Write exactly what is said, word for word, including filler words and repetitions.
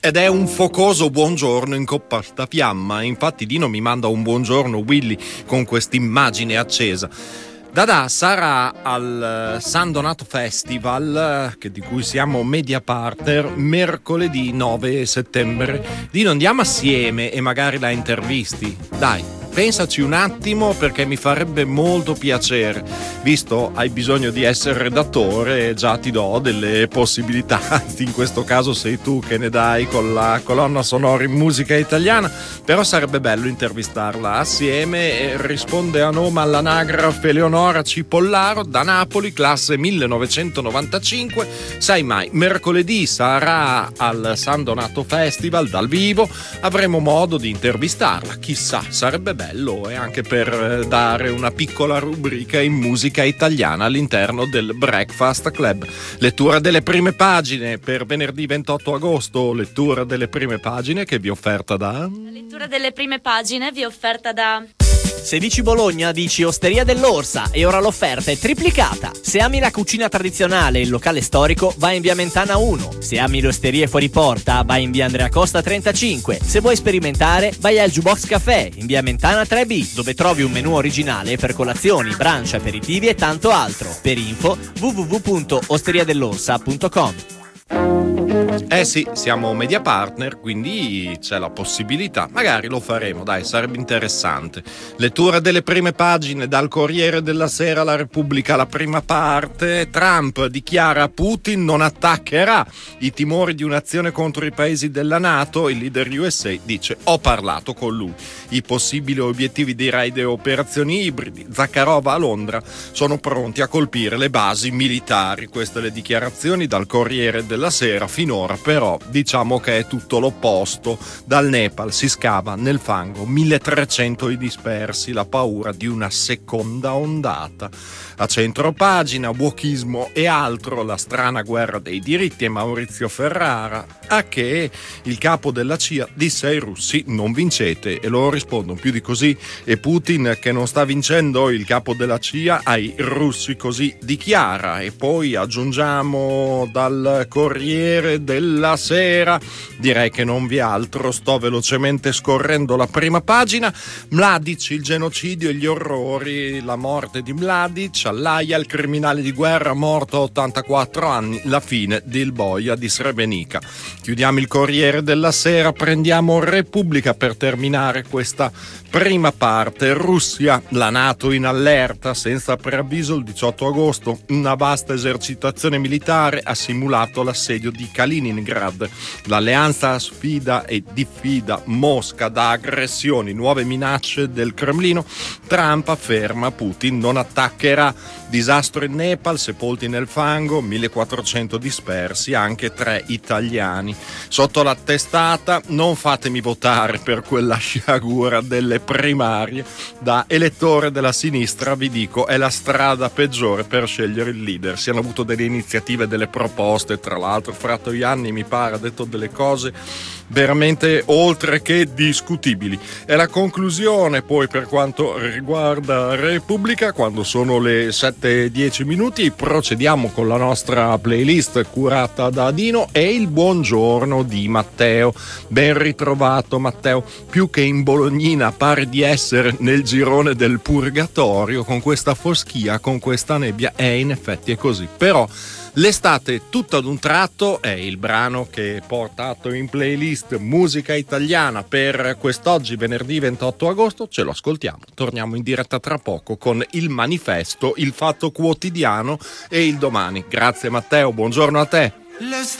Ed è un focoso buongiorno in coppa sta fiamma. Infatti Dino mi manda un buongiorno Willy con quest'immagine accesa. Dada sarà al San Donato Festival, che di cui siamo media partner, mercoledì nove settembre. Dino, andiamo assieme e magari la intervisti. Dai, pensaci un attimo, perché mi farebbe molto piacere. Visto hai bisogno di essere redattore, già ti do delle possibilità. In questo caso sei tu che ne dai con la colonna sonora in musica italiana, però sarebbe bello intervistarla assieme. E risponde a nome all'anagrafe Eleonora Cipollaro da Napoli, classe millenovecentonovantacinque. Sai mai, mercoledì sarà al San Donato Festival dal vivo, avremo modo di intervistarla, chissà, sarebbe bello. bello e anche per dare una piccola rubrica in musica italiana all'interno del Breakfast Club. Lettura delle prime pagine per venerdì ventotto agosto, lettura delle prime pagine che vi offerta da... La lettura delle prime pagine vi offerta da... Se dici Bologna, dici Osteria dell'Orsa e ora l'offerta è triplicata. Se ami la cucina tradizionale e il locale storico, vai in via Mentana uno. Se ami le osterie fuori porta, vai in via Andrea Costa trentacinque. Se vuoi sperimentare, vai al Jukebox Café in via Mentana tre B, dove trovi un menù originale per colazioni, brunch, aperitivi e tanto altro. Per info w w w punto osteria dell'orsa punto com. Eh sì, siamo media partner, quindi c'è la possibilità, magari lo faremo, dai, sarebbe interessante. Lettura delle prime pagine dal Corriere della Sera, La Repubblica, la prima parte. Trump dichiara: Putin non attaccherà. I timori di un'azione contro i paesi della NATO. Il leader U S A dice: ho parlato con lui. I possibili obiettivi di raid e operazioni ibridi. Zakharova a Londra: sono pronti a colpire le basi militari. Queste le dichiarazioni dal Corriere della Sera. Finora però diciamo che è tutto l'opposto. Dal Nepal si scava nel fango, milletrecento i dispersi, la paura di una seconda ondata. A centro pagina, wokismo e altro, la strana guerra dei diritti, e Maurizio Ferrara, a che il capo della C I A disse ai russi: non vincete, e loro rispondono: più di così. E Putin, che non sta vincendo, il capo della C I A ai russi così dichiara. E poi aggiungiamo dal Corriere della Sera, direi che non vi è altro, sto velocemente scorrendo la prima pagina. Mladic, il genocidio e gli orrori, la morte di Mladic, all'Aia, il criminale di guerra morto a ottantaquattro anni, la fine di Il Boia di Srebrenica. Chiudiamo il Corriere della Sera, prendiamo Repubblica per terminare questa prima parte. Russia, la NATO in allerta, senza preavviso il diciotto agosto, una vasta esercitazione militare ha simulato l'assedio di Kaliningrad. L'alleanza sfida e diffida Mosca da aggressioni, nuove minacce del Cremlino. Trump afferma: Putin non attaccherà. Disastro in Nepal, sepolti nel fango, millequattrocento dispersi, anche tre italiani. Sotto la testata: non fatemi votare per quella sciagura delle primarie. Da elettore della sinistra vi dico, è la strada peggiore per scegliere il leader. Si hanno avuto delle iniziative, delle proposte, tra l'altro Fratoianni mi pare ha detto delle cose veramente oltre che discutibili. È la conclusione poi per quanto riguarda Repubblica. Quando sono le sette e dieci minuti procediamo con la nostra playlist curata da Dino e il buongiorno di Matteo. Ben ritrovato Matteo, più che in Bolognina pare di essere nel girone del purgatorio, con questa foschia, con questa nebbia, e in effetti è così. Però l'estate tutta ad un tratto è il brano che portato in playlist musica italiana per quest'oggi venerdì ventotto agosto. Ce lo ascoltiamo, torniamo in diretta tra poco con il Manifesto, il Fatto Quotidiano e il Domani. Grazie Matteo, buongiorno a te.